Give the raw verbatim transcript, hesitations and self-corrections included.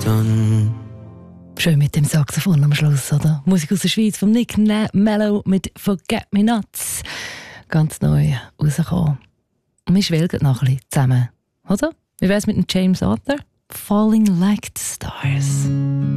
sun. Schön mit dem Saxophon am Schluss, oder? Musik aus der Schweiz vom Nick Mello mit Forget Me Nots. Ganz neu rausgekommen. Und wir schwelgen noch ein bisschen zusammen, oder? Wie wär's mit dem James Arthur? Falling Like the Stars.